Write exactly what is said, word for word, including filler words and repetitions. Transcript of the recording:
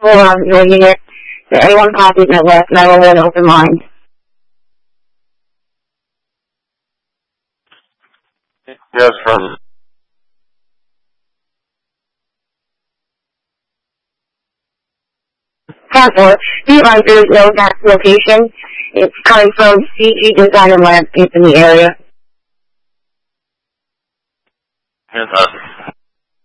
Hold on, your unit. The A one copies at West nine one one open line. Yes, from. Passport. Be advised there is no exact location. It's coming from C G Design and Landscape in the area. Yes, uh,